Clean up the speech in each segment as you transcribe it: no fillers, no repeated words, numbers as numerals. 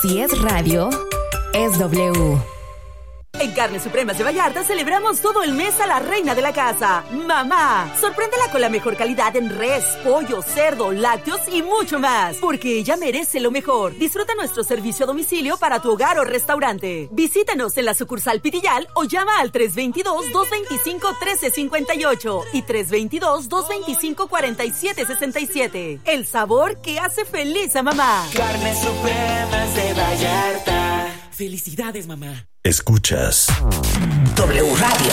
Si es radio, es W. En Carnes Supremas de Vallarta celebramos todo el mes a la reina de la casa, mamá. Sorpréndela con la mejor calidad en res, pollo, cerdo, lácteos y mucho más, porque ella merece lo mejor. Disfruta nuestro servicio a domicilio para tu hogar o restaurante. Visítanos en la sucursal Pitillal o llama al 322-225-1358 y 322-225-4767. El sabor que hace feliz a mamá. Carnes Supremas de Vallarta. Felicidades, mamá. Escuchas W Radio.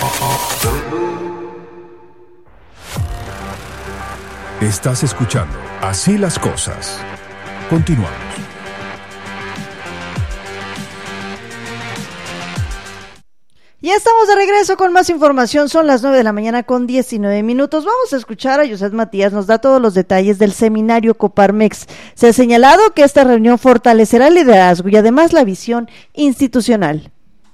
Estás escuchando Así las Cosas. Continuamos. Ya estamos de regreso con más información. Son las 9 de la mañana con 19 minutos. Vamos a escuchar a José Matías. Nos da todos los detalles del seminario Coparmex. Se ha señalado que esta reunión fortalecerá el liderazgo y además la visión institucional.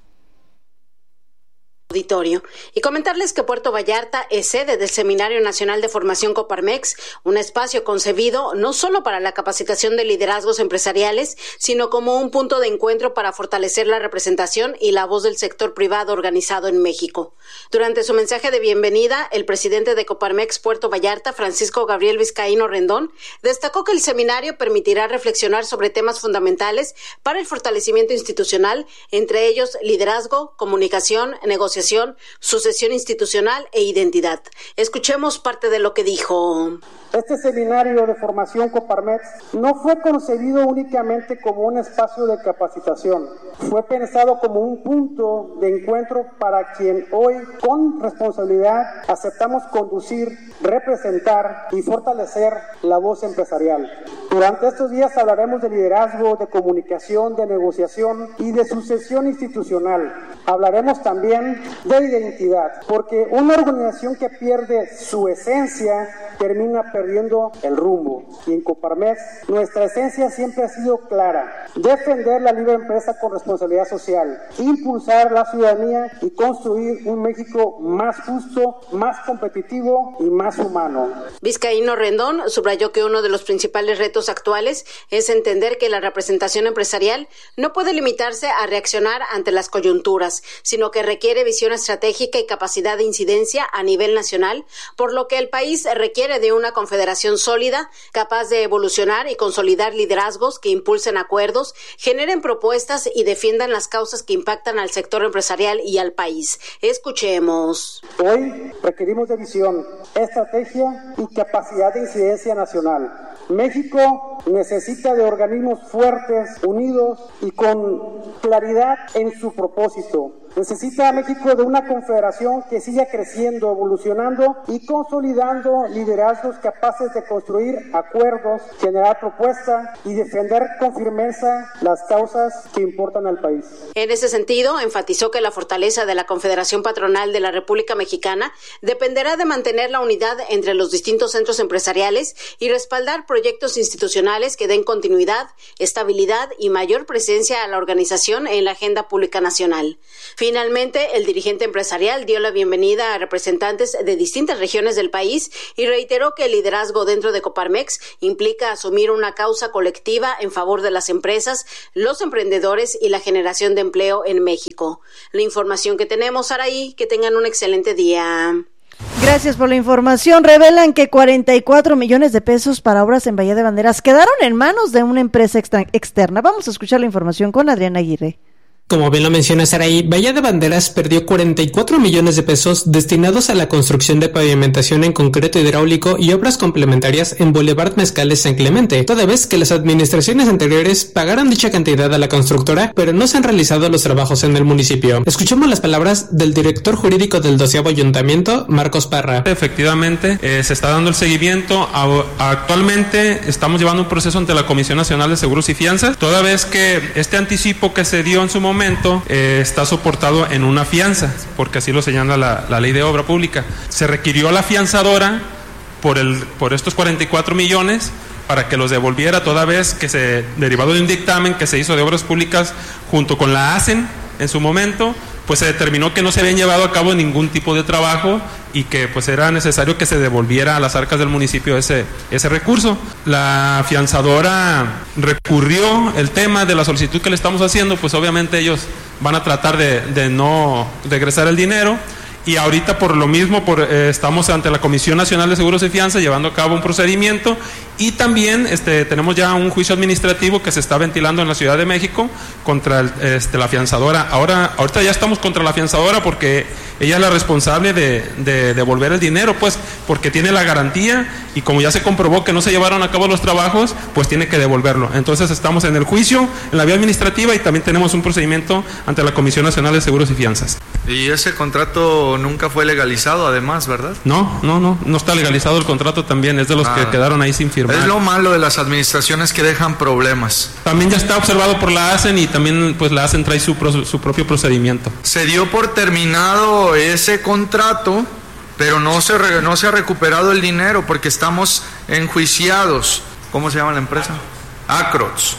Auditorio y comentarles que Puerto Vallarta es sede del Seminario Nacional de Formación Coparmex, un espacio concebido no solo para la capacitación de liderazgos empresariales, sino como un punto de encuentro para fortalecer la representación y la voz del sector privado organizado en México. Durante su mensaje de bienvenida, el presidente de Coparmex Puerto Vallarta, Francisco Gabriel Vizcaíno Rendón, destacó que el seminario permitirá reflexionar sobre temas fundamentales para el fortalecimiento institucional, entre ellos liderazgo, comunicación, negociación, sucesión institucional e identidad. Escuchemos parte de lo que dijo. Este seminario de formación Coparmex no fue concebido únicamente como un espacio de capacitación, fue pensado como un punto de encuentro para quien hoy, con responsabilidad, aceptamos conducir, representar y fortalecer la voz empresarial. Durante estos días hablaremos de liderazgo, de comunicación, de negociación y de sucesión institucional. Hablaremos también de identidad, porque una organización que pierde su esencia termina perdiendo el rumbo. Y en Coparmex, nuestra esencia siempre ha sido clara: defender la libre empresa con responsabilidad social, impulsar la ciudadanía y construir un México más justo, más competitivo y más humano. Vizcaíno Rendón subrayó que uno de los principales retos actuales es entender que la representación empresarial no puede limitarse a reaccionar ante las coyunturas, sino que requiere visión estratégica y capacidad de incidencia a nivel nacional, por lo que el país requiere de una confederación sólida, capaz de evolucionar y consolidar liderazgos que impulsen acuerdos, generen propuestas y defiendan las causas que impactan al sector empresarial y al país. Escuchemos. Hoy requerimos de visión, estrategia y capacidad de incidencia nacional. México necesita de organismos fuertes, unidos y con claridad en su propósito. Necesita a México de una confederación que siga creciendo, evolucionando y consolidando liderazgos capaces de construir acuerdos, generar propuestas y defender con firmeza las causas que importan al país. En ese sentido, enfatizó que la fortaleza de la Confederación Patronal de la República Mexicana dependerá de mantener la unidad entre los distintos centros empresariales y respaldar proyectos institucionales que den continuidad, estabilidad y mayor presencia a la organización en la agenda pública nacional. Finalmente, el dirigente empresarial dio la bienvenida a representantes de distintas regiones del país y reiteró que el liderazgo dentro de Coparmex implica asumir una causa colectiva en favor de las empresas, los emprendedores y la generación de empleo en México. La información que tenemos, Saraí, que tengan un excelente día. Gracias por la información. Revelan que 44 millones de pesos para obras en Bahía de Banderas quedaron en manos de una empresa externa. Vamos a escuchar la información con Adriana Aguirre. Como bien lo menciona Saraí, Bahía de Banderas perdió 44 millones de pesos destinados a la construcción de pavimentación en concreto hidráulico y obras complementarias en Boulevard Mezcales San Clemente, toda vez que las administraciones anteriores pagaron dicha cantidad a la constructora, pero no se han realizado los trabajos en el municipio. Escuchemos las palabras del director jurídico del 12º Ayuntamiento, Marcos Parra. Efectivamente, se está dando el seguimiento. Actualmente estamos llevando un proceso ante la Comisión Nacional de Seguros y Fianzas, toda vez que este anticipo que se dio en su momento está soportado en una fianza, porque así lo señala la ley de obra pública. Se requirió a la fianzadora por estos 44 millones para que los devolviera, toda vez que derivado de un dictamen que se hizo de obras públicas junto con la ACEN en su momento, pues se determinó que no se habían llevado a cabo ningún tipo de trabajo y que pues era necesario que se devolviera a las arcas del municipio ese recurso. La afianzadora recurrió el tema de la solicitud que le estamos haciendo, pues obviamente ellos van a tratar de no regresar el dinero. Y ahorita por lo mismo estamos ante la Comisión Nacional de Seguros y Fianzas llevando a cabo un procedimiento, y también tenemos ya un juicio administrativo que se está ventilando en la Ciudad de México contra la afianzadora. Ahorita ya estamos contra la afianzadora porque ella es la responsable de devolver el dinero, pues porque tiene la garantía, y como ya se comprobó que no se llevaron a cabo los trabajos, pues tiene que devolverlo. Entonces estamos en el juicio, en la vía administrativa, y también tenemos un procedimiento ante la Comisión Nacional de Seguros y Fianzas. Y ese contrato nunca fue legalizado, además, ¿verdad? No está legalizado el contrato también, es de los que quedaron ahí sin firmar. Es lo malo de las administraciones que dejan problemas. También ya está observado por la ACEN, y también pues la ACEN trae su propio procedimiento. Se dio por terminado ese contrato, pero no se ha recuperado el dinero porque estamos enjuiciados. ¿Cómo se llama la empresa? Acrots.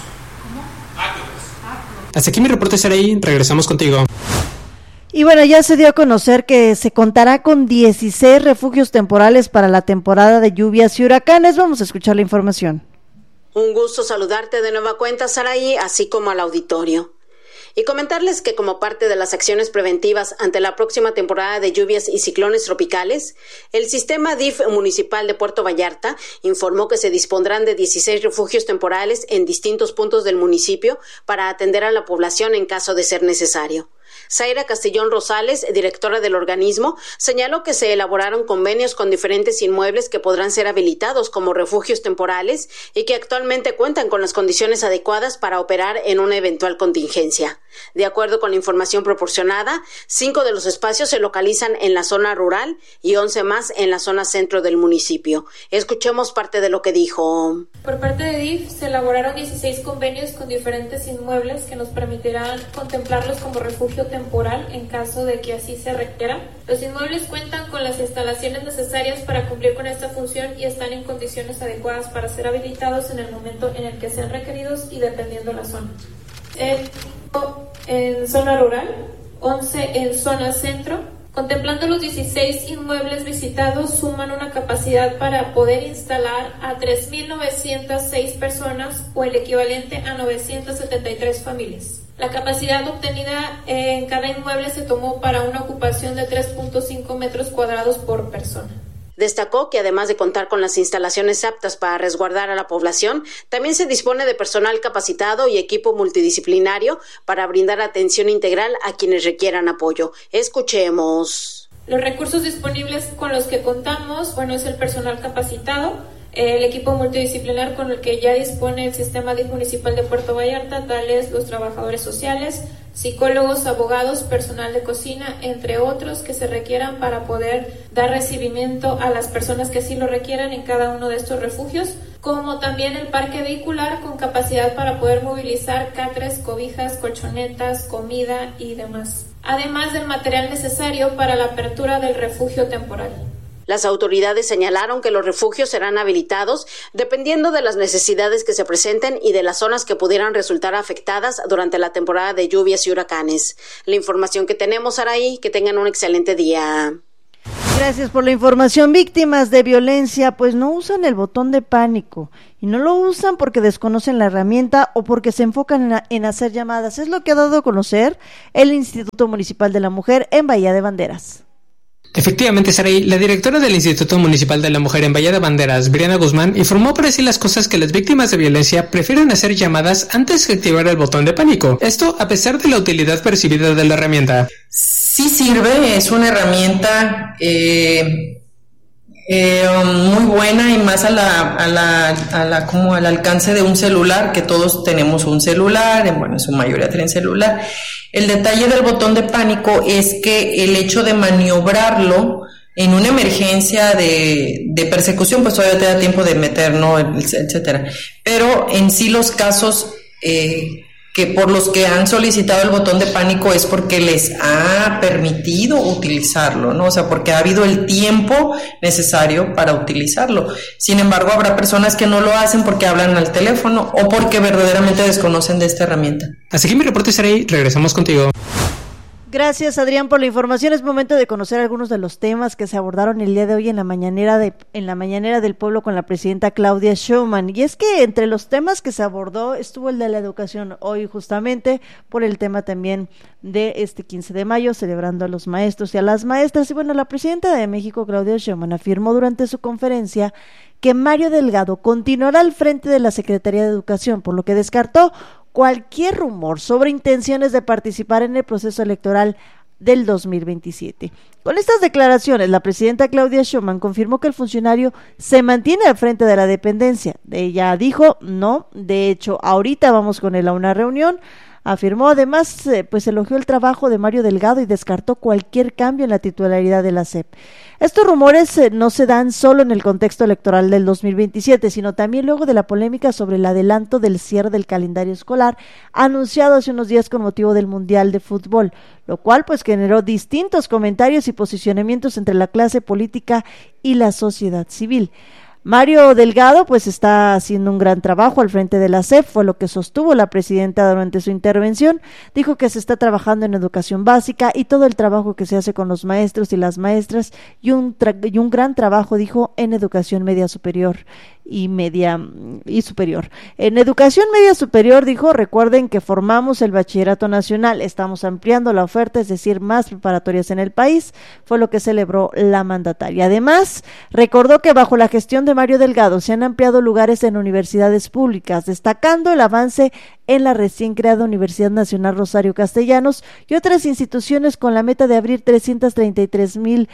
Hasta aquí mi reporte, Saraí. Regresamos contigo. Y bueno, ya se dio a conocer que se contará con 16 refugios temporales para la temporada de lluvias y huracanes. Vamos a escuchar la información. Un gusto saludarte de nueva cuenta, Saraí, así como al auditorio. Y comentarles que como parte de las acciones preventivas ante la próxima temporada de lluvias y ciclones tropicales, el sistema DIF municipal de Puerto Vallarta informó que se dispondrán de 16 refugios temporales en distintos puntos del municipio para atender a la población en caso de ser necesario. Zaira Castellón Rosales, directora del organismo, señaló que se elaboraron convenios con diferentes inmuebles que podrán ser habilitados como refugios temporales y que actualmente cuentan con las condiciones adecuadas para operar en una eventual contingencia. De acuerdo con la información proporcionada, 5 de los espacios se localizan en la zona rural y 11 más en la zona centro del municipio. Escuchemos parte de lo que dijo. Por parte de DIF se elaboraron 16 convenios con diferentes inmuebles que nos permitirán contemplarlos como refugio temporal en caso de que así se requiera. Los inmuebles cuentan con las instalaciones necesarias para cumplir con esta función y están en condiciones adecuadas para ser habilitados en el momento en el que sean requeridos y dependiendo la zona. En zona rural, 11 en zona centro. Contemplando los 16 inmuebles visitados, suman una capacidad para poder instalar a 3.906 personas o el equivalente a 973 familias. La capacidad obtenida en cada inmueble se tomó para una ocupación de 3.5 metros cuadrados por persona. Destacó que además de contar con las instalaciones aptas para resguardar a la población, también se dispone de personal capacitado y equipo multidisciplinario para brindar atención integral a quienes requieran apoyo. Escuchemos. Los recursos disponibles con los que contamos, es el personal capacitado, el equipo multidisciplinar con el que ya dispone el sistema DIF municipal de Puerto Vallarta, tales los trabajadores sociales, psicólogos, abogados, personal de cocina, entre otros que se requieran para poder dar recibimiento a las personas que así lo requieran en cada uno de estos refugios, como también el parque vehicular con capacidad para poder movilizar catres, cobijas, colchonetas, comida y demás, además del material necesario para la apertura del refugio temporal. Las autoridades señalaron que los refugios serán habilitados dependiendo de las necesidades que se presenten y de las zonas que pudieran resultar afectadas durante la temporada de lluvias y huracanes. La información que tenemos, Araí, que tengan un excelente día. Gracias por la información. Víctimas de violencia pues no usan el botón de pánico y no lo usan porque desconocen la herramienta o porque se enfocan en hacer llamadas. Es lo que ha dado a conocer el Instituto Municipal de la Mujer en Bahía de Banderas. Efectivamente, Saraí, la directora del Instituto Municipal de la Mujer en Bahía de Banderas, Briana Guzmán, informó por así las cosas que las víctimas de violencia prefieren hacer llamadas antes que activar el botón de pánico. Esto a pesar de la utilidad percibida de la herramienta. Sí sirve, es una herramienta muy buena y más como al alcance de un celular, que todos tenemos un celular, en su mayoría tienen celular. El detalle del botón de pánico es que el hecho de maniobrarlo en una emergencia de persecución, pues todavía te da tiempo de meter, ¿no?, etcétera. Pero en sí los casos que por los que han solicitado el botón de pánico es porque les ha permitido utilizarlo, ¿no? O sea, porque ha habido el tiempo necesario para utilizarlo. Sin embargo, habrá personas que no lo hacen porque hablan al teléfono o porque verdaderamente desconocen de esta herramienta. Así que mi reporte, Saray, regresamos contigo. Gracias, Adrián, por la información. Es momento de conocer algunos de los temas que se abordaron el día de hoy en la mañanera del pueblo con la presidenta Claudia Sheinbaum. Y es que entre los temas que se abordó estuvo el de la educación hoy, justamente por el tema también de este 15 de mayo, celebrando a los maestros y a las maestras. Y bueno, la presidenta de México, Claudia Sheinbaum, afirmó durante su conferencia que Mario Delgado continuará al frente de la Secretaría de Educación, por lo que descartó cualquier rumor sobre intenciones de participar en el proceso electoral del 2027. Con estas declaraciones, la presidenta Claudia Sheinbaum confirmó que el funcionario se mantiene al frente de la dependencia. Ella dijo, no, de hecho, ahorita vamos con él a una reunión. Afirmó además, pues elogió el trabajo de Mario Delgado y descartó cualquier cambio en la titularidad de la SEP. Estos rumores no se dan solo en el contexto electoral del 2027, sino también luego de la polémica sobre el adelanto del cierre del calendario escolar anunciado hace unos días con motivo del Mundial de Fútbol, lo cual pues generó distintos comentarios y posicionamientos entre la clase política y la sociedad civil. Mario Delgado pues está haciendo un gran trabajo al frente de la SEP, fue lo que sostuvo la presidenta durante su intervención. Dijo que se está trabajando en educación básica y todo el trabajo que se hace con los maestros y las maestras y un gran trabajo, dijo, en educación media superior y superior. En educación media superior, dijo, recuerden que formamos el Bachillerato Nacional, estamos ampliando la oferta, es decir, más preparatorias en el país, fue lo que celebró la mandataria. Además, recordó que bajo la gestión de Mario Delgado se han ampliado lugares en universidades públicas, destacando el avance en la recién creada Universidad Nacional Rosario Castellanos y otras instituciones con la meta de abrir 333,000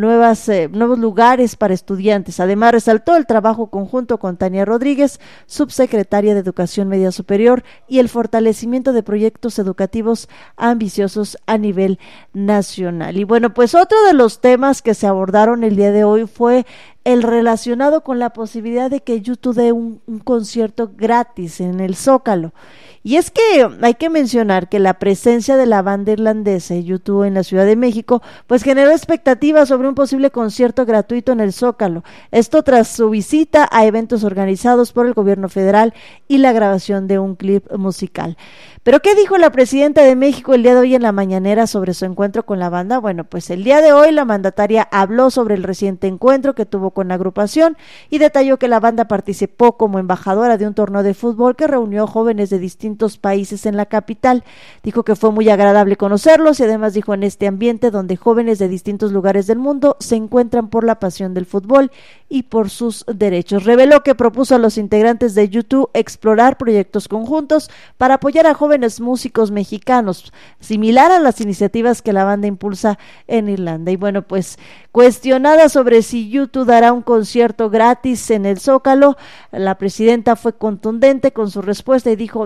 nuevos lugares para estudiantes. Además, resaltó el trabajo conjunto con Tania Rodríguez, subsecretaria de Educación Media Superior, y el fortalecimiento de proyectos educativos ambiciosos a nivel nacional. Y bueno, pues otro de los temas que se abordaron el día de hoy fue el relacionado con la posibilidad de que YouTube dé un concierto gratis en el Zócalo. Y es que hay que mencionar que la presencia de la banda irlandesa YouTube en la Ciudad de México pues generó expectativas sobre un posible concierto gratuito en el Zócalo. Esto tras su visita a eventos organizados por el gobierno federal y la grabación de un clip musical. ¿Pero qué dijo la presidenta de México el día de hoy en la mañanera sobre su encuentro con la banda? Bueno, pues el día de hoy la mandataria habló sobre el reciente encuentro que tuvo con la agrupación y detalló que la banda participó como embajadora de un torneo de fútbol que reunió jóvenes de distintos países en la capital. Dijo que fue muy agradable conocerlos y además dijo en este ambiente donde jóvenes de distintos lugares del mundo se encuentran por la pasión del fútbol y por sus derechos. Reveló que propuso a los integrantes de YouTube explorar proyectos conjuntos para apoyar a jóvenes músicos mexicanos, similar a las iniciativas que la banda impulsa en Irlanda. Y bueno, pues cuestionada sobre si YouTube dará un concierto gratis en el Zócalo, la presidenta fue contundente con su respuesta y dijo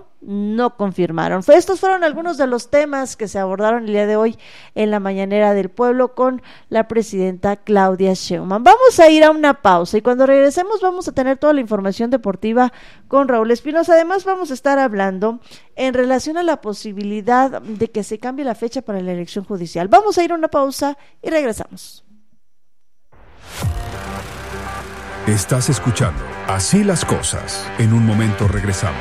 no confirmaron. Estos fueron algunos de los temas que se abordaron el día de hoy en la mañanera del pueblo con la presidenta Claudia Sheinbaum. Vamos a ir a una pausa y cuando regresemos vamos a tener toda la información deportiva con Raúl Espinosa. Además vamos a estar hablando en relación a la posibilidad de que se cambie la fecha para la elección judicial. Vamos a ir a una pausa y regresamos. Estás escuchando Así las Cosas. En un momento regresamos.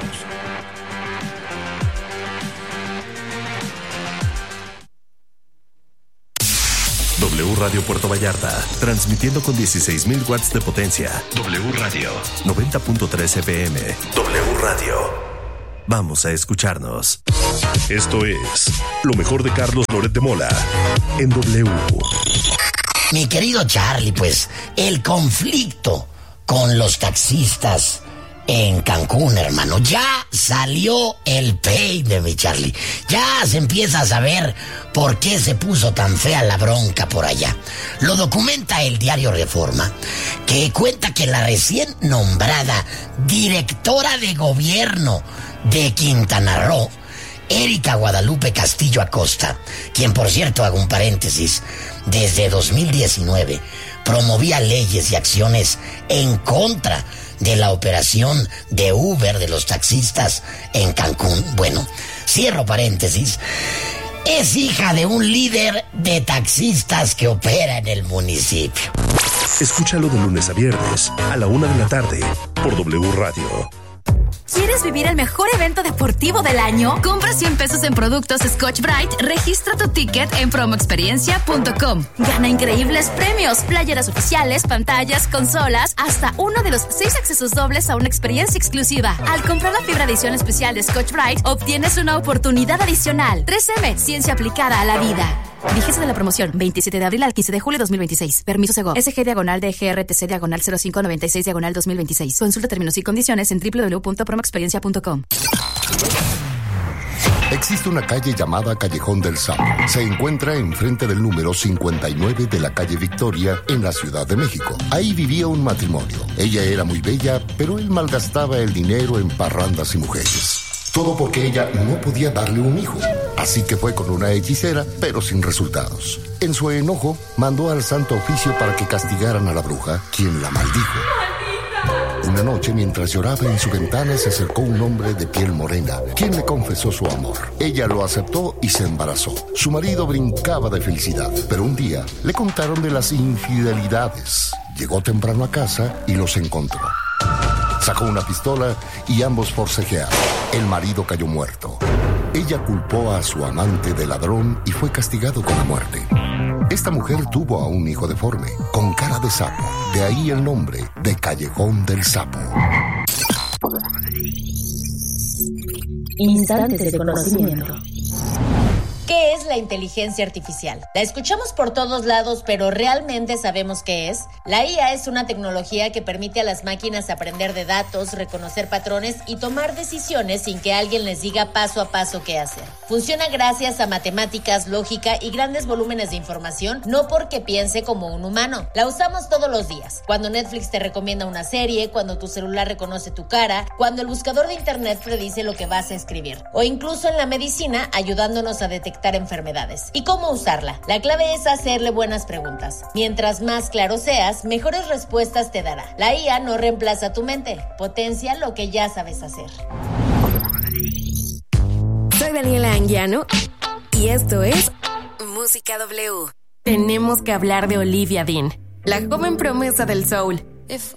W Radio Puerto Vallarta, transmitiendo con 16,000 watts de potencia. W Radio, 90.3 FM. W Radio. Vamos a escucharnos. Esto es lo mejor de Carlos Loret de Mola en W. Mi querido Charlie, pues el conflicto con los taxistas en Cancún, hermano, ya salió el peine, mi Charlie. Ya se empieza a saber por qué se puso tan fea la bronca por allá. Lo documenta el diario Reforma, que cuenta que la recién nombrada directora de gobierno de Quintana Roo, Erika Guadalupe Castillo Acosta, quien por cierto, hago un paréntesis, desde 2019 promovía leyes y acciones en contra de la operación de Uber de los taxistas en Cancún. Bueno, cierro paréntesis. Es hija de un líder de taxistas que opera en el municipio. Escúchalo de lunes a viernes a la 1:00 p.m. por W Radio. ¿Quieres vivir el mejor evento deportivo del año? Compra 100 pesos en productos Scotch-Brite, registra tu ticket en promoexperiencia.com. Gana increíbles premios, playeras oficiales, pantallas, consolas, hasta uno de los 6 accesos dobles a una experiencia exclusiva. Al comprar la fibra edición especial de Scotch-Brite, obtienes una oportunidad adicional. 3M, ciencia aplicada a la vida. Vigencia de la promoción, 27 de abril al 15 de julio 2026. Permiso Segov. SG/DGRTC/0696/2026. Consulta términos y condiciones en www.promoexperiencia.com. Existe una calle llamada Callejón del Sapo. Se encuentra enfrente del número 59 de la calle Victoria, en la Ciudad de México. Ahí vivía un matrimonio. Ella era muy bella, pero él malgastaba el dinero en parrandas y mujeres. Todo porque ella no podía darle un hijo. Así que fue con una hechicera, pero sin resultados. En su enojo, mandó al Santo Oficio para que castigaran a la bruja, quien la maldijo. Una noche, mientras lloraba en su ventana, se acercó un hombre de piel morena, quien le confesó su amor. Ella lo aceptó y se embarazó. Su marido brincaba de felicidad, pero un día le contaron de las infidelidades. Llegó temprano a casa y los encontró. Sacó una pistola y ambos forcejearon. El marido cayó muerto. Ella culpó a su amante de ladrón y fue castigado con la muerte. Esta mujer tuvo a un hijo deforme, con cara de sapo. De ahí el nombre de Callejón del Sapo. Instantes de conocimiento. ¿Qué es la inteligencia artificial? La escuchamos por todos lados, pero ¿realmente sabemos qué es? La IA es una tecnología que permite a las máquinas aprender de datos, reconocer patrones y tomar decisiones sin que alguien les diga paso a paso qué hacer. Funciona gracias a matemáticas, lógica y grandes volúmenes de información, no porque piense como un humano. La usamos todos los días. Cuando Netflix te recomienda una serie, cuando tu celular reconoce tu cara, cuando el buscador de internet predice lo que vas a escribir, o incluso en la medicina ayudándonos a detectar enfermedades. ¿Y cómo usarla? La clave es hacerle buenas preguntas. Mientras más claro seas, mejores respuestas te dará. La IA no reemplaza tu mente, potencia lo que ya sabes hacer. Soy Daniela Anguiano y esto es Música W. Tenemos que hablar de Olivia Dean, la joven promesa del soul. If